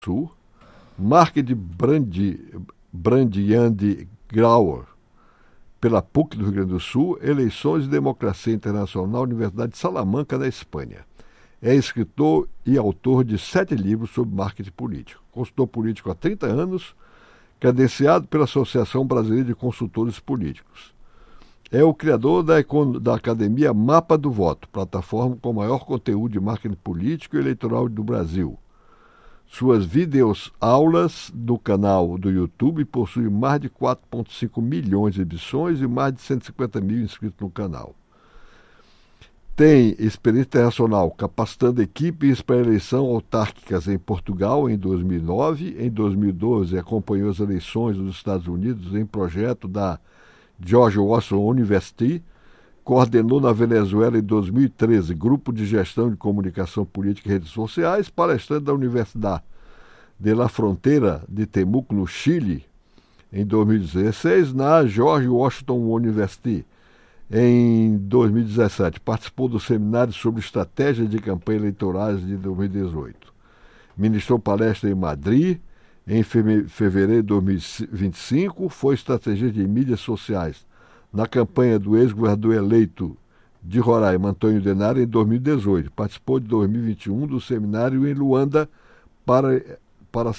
Sul, Market Brandyand Grauer, pela PUC do Rio Grande do Sul, Eleições e Democracia Internacional na Universidade de Salamanca, na Espanha. É escritor e autor de 7 livros sobre marketing político. Consultor político há 30 anos, credenciado pela Associação Brasileira de Consultores Políticos. É o criador da Academia Mapa do Voto, plataforma com maior conteúdo de marketing político e eleitoral do Brasil. Suas videoaulas do canal do YouTube possuem mais de 4,5 milhões de exibições e mais de 150 mil inscritos no canal. Tem experiência internacional capacitando equipes para eleição autárquicas em Portugal em 2009. Em 2012, acompanhou as eleições dos Estados Unidos em projeto da George Washington University. Coordenou na Venezuela em 2013 grupo de gestão de comunicação política e redes sociais, palestrante da Universidade de La Frontera de Temuco, no Chile, em 2016, na George Washington University. Em 2017, participou do seminário sobre estratégia de campanha eleitorais de 2018. Ministrou palestra em Madrid. Em fevereiro de 2025, foi estrategista de mídias sociais na campanha do ex-governador eleito de Roraima, Antônio Denário, em 2018. Participou de 2021 do seminário em Luanda para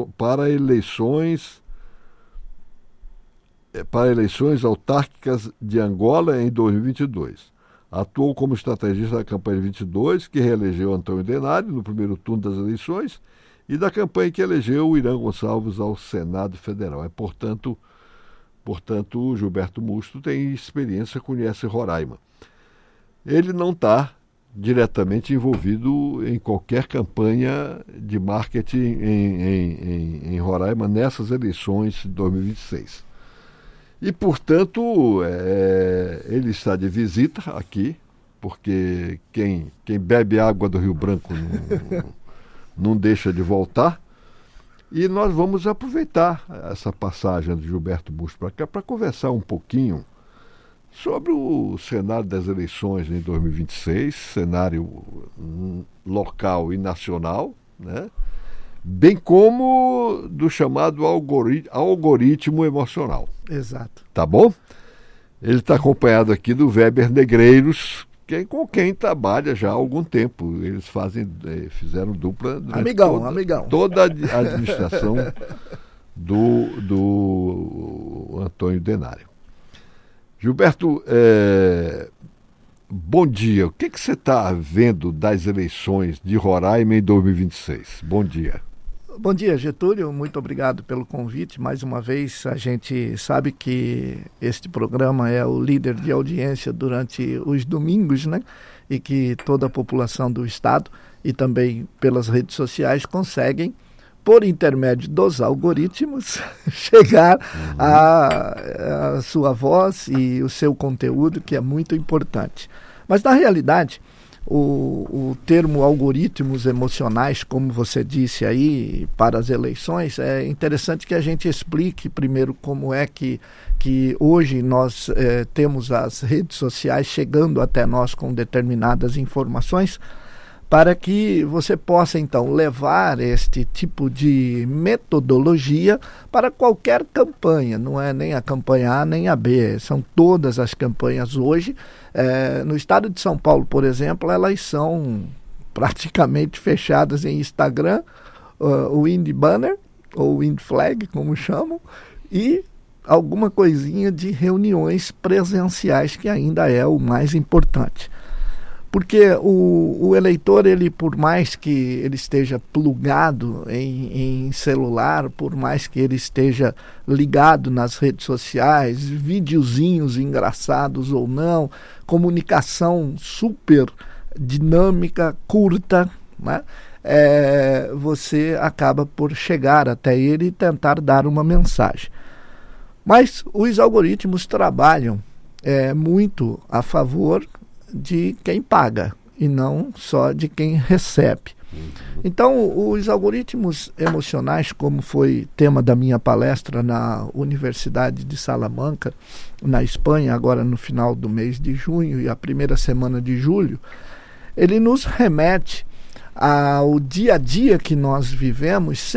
eleições autárquicas de Angola em 2022. Atuou como estrategista da campanha 22, que reelegeu Antônio Denário no primeiro turno das eleições, e da campanha que elegeu o Irã Gonçalves ao Senado Federal. Portanto, o Gilberto Musto tem experiência, conhece Roraima. Ele não está diretamente envolvido em qualquer campanha de marketing em Roraima nessas eleições de 2026. E, portanto, ele está de visita aqui, porque quem bebe água do Rio Branco não deixa de voltar. E nós vamos aproveitar essa passagem do Gilberto Musto para cá para conversar um pouquinho sobre o cenário das eleições em 2026, cenário local e nacional, né? Bem como do chamado algoritmo emocional. Exato. Tá bom? Ele está acompanhado aqui do Weber Negreiros, com quem trabalha já há algum tempo. Eles fizeram dupla durante toda a administração do Antônio Denário. Gilberto, bom dia. O que você está vendo das eleições de Roraima em 2026? Bom dia. Bom dia, Getúlio. Muito obrigado pelo convite. Mais uma vez, a gente sabe que este programa é o líder de audiência durante os domingos, né? E que toda a população do estado e também pelas redes sociais conseguem, por intermédio dos algoritmos, chegar à sua voz e o seu conteúdo, que é muito importante. Mas, na realidade, o termo algoritmos emocionais, como você disse aí, para as eleições, é interessante que a gente explique primeiro como é que hoje nós temos as redes sociais chegando até nós com determinadas informações, para que você possa, então, levar este tipo de metodologia para qualquer campanha. Não é nem a campanha A nem a B, são todas as campanhas hoje. No estado de São Paulo, por exemplo, elas são praticamente fechadas em Instagram, o Wind Banner, ou Wind Flag, como chamam, e alguma coisinha de reuniões presenciais, que ainda é o mais importante. Porque o eleitor, ele, por mais que ele esteja plugado em celular, por mais que ele esteja ligado nas redes sociais, videozinhos engraçados ou não, comunicação super dinâmica, curta, né? Você acaba por chegar até ele e tentar dar uma mensagem. Mas os algoritmos trabalham muito a favor de quem paga e não só de quem recebe. Então, os algoritmos emocionais, como foi tema da minha palestra na Universidade de Salamanca, na Espanha, agora no final do mês de junho e a primeira semana de julho, ele nos remete o dia a dia que nós vivemos